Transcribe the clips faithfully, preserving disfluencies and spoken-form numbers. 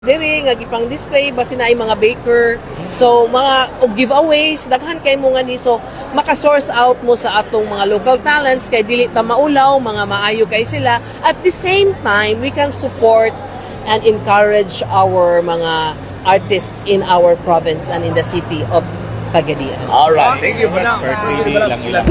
Diri nga gipang display basin na ay mga baker. So mga og giveaways daghan kay mo nga ni so maka-source out mo sa atong mga local talents kay dili ta maulaw, mga maayo kay sila. At the same time, we can support and encourage our mga artists in our province and in the city of Pagadian. Alright. Thank you, First Lady ilang-ilang.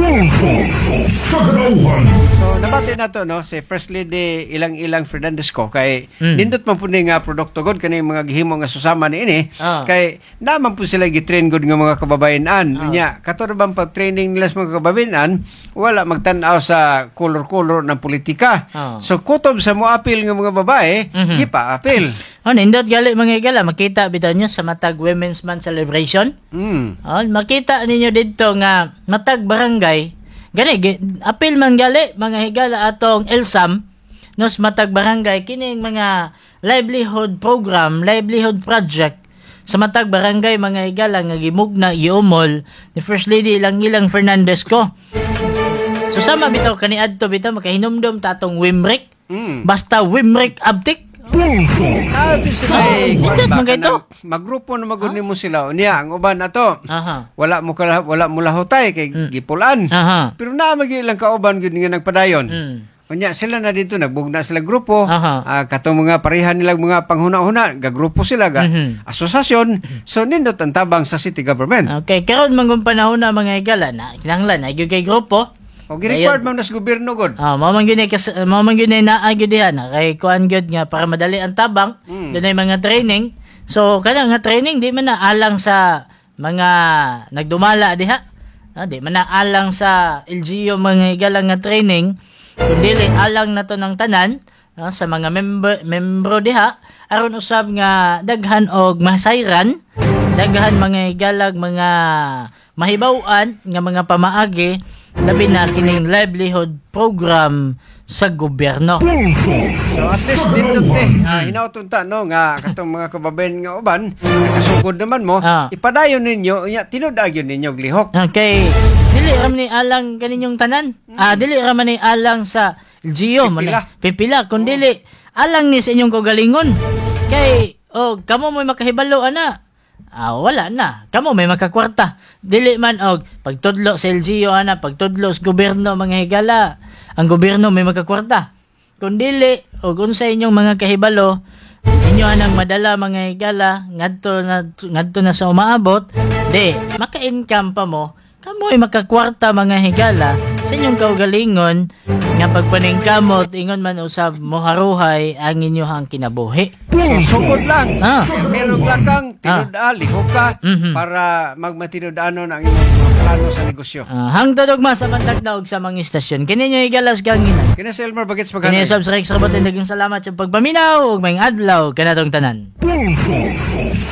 So, nabati na to, no? Si First Lady ilang-ilang Fernandez ko, kay mm. nindot man po nga produkto god kani mga gihimo nga susama ni ini, ah. kay naman po sila gitrain god nga mga kababayenan. Ah. Nya, katuro bang pag-training nila sa mga kababayenan, wala magtan-aw sa color-color ng politika. Ah. So, kutob sa moapil nga mga babae, mm-hmm. di pa apil. Oh, nindot gali mga igala, makita bitaw nyo sa matag Women's Month celebration. Mm. Oh, makita ninyo dito nga matag barangay gani apil man gali mga higala atong Elsam nos matag barangay kining mga livelihood program, livelihood project sa matag barangay mga higala nga gimugna giumol ni First Lady ilang-ilang Fernandez ko. So sama bitaw kaniadto bitaw makahinumdom ta atong Wimrek. Mm. Basta Wimrek Abtik. Ah, ay, magito. Magrupo na magud nimo sila. Unya ang uban ato. Aha. Wala mo kala, wala mo lahutay kay mm. gipulan. Aha. Pero na magi lang kauban gud nga nagpadayon. Mm. Unya sila na dito nagbugna sila grupo. Uh, katong mga parehan nilang mga panghuna-huna, gagrupo sila ga mm-hmm. asosasyon. So nindot ang tabang sa city government. Okay, karon mangong panahon na mga igala na kinahanglan ay gyud kay grupo. O gi-record man nas gobyerno god. Ah, mo man gyud kas mo man gyud na agud diha na kay kuan gyud nga para madali ang tabang. Mm. Dunay mga training. So kana nga training di man na alang sa mga nagdumala diha. Ah, di man na alang sa L G U mga igala nga training. Kundi alang na to ng tanan ah, sa mga member membro diha aron usab nga daghan og masayran, daghan mga igalag mga mahibaw-an nga mga pamaagi labi na kining livelihood program sa gobyerno. So at least dito te, uh, hinauton ta no nga katong mga kababayan nga uban, nakasugod naman mo, ah. ipadayon ninyo, ya tinudagyon ninyo lihok. Okay. Dili ra man ni alang kaninyong tanan. Mm. Ah dili ra man ni alang sa Gio man pipila kun dili alang ni sa inyong kagalingon. Kay oh kamo mo makahibalo ana. Ah, wala na. Kamo may makakwarta. Dili man og pagtudlo sa L G U ana, pagtudlo sa gobyerno mga higala. Ang gobyerno may makakwarta. Kung dili og unsa inyong mga kahibalo, inyo anang madala mga higala ngadto na ngadto na sa umaabot, di maka-income pa mo. Kamo ay makakwarta mga higala sa inyong kaugalingon nga pagpaningkamot ingon man usab moharuhay ang inyohang kinabuhi. So, sugod lang. Ah. Meron lang kang tinuda, ah. lihok ka mm-hmm. para magmatinudanon ang inyong mga plano sa negosyo. Ah, hangtod og sa mantagdaog sa mga istasyon. Kini nyo igalas kang ina. Kini sa Elmer Bagets Paganoy. Kini subscribe sa button daghang salamat sa pagpaminaw ug may adlaw kanatong tanan.